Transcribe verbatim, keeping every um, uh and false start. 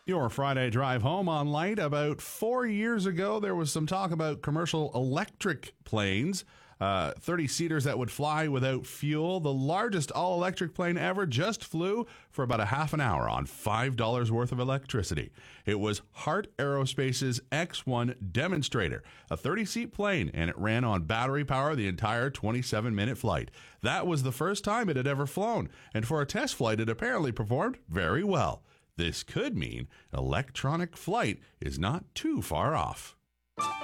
Your Friday drive home on Light. About four years ago, there was some talk about commercial electric planes, uh, thirty-seaters that would fly without fuel. The largest all-electric plane ever just flew for about a half an hour on five dollars worth of electricity. It was Heart Aerospace's X one Demonstrator, a thirty-seat plane, and it ran on battery power the entire twenty-seven minute flight. That was the first time it had ever flown, and for a test flight, it apparently performed very well. This could mean electronic flight is not too far off.